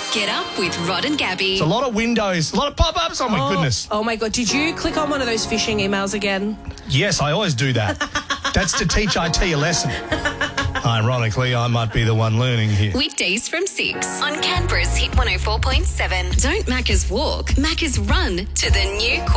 Get up with Rod and Gabby. It's a lot of windows, a lot of pop-ups. Oh, my goodness. Oh, my God. Did you click on one of those phishing emails again? Yes, I always do that. That's to teach IT a lesson. Ironically, I might be the one learning here. Weekdays from 6 on Canberra's Hit 104.7. Don't Macca's walk, Macca's run to the new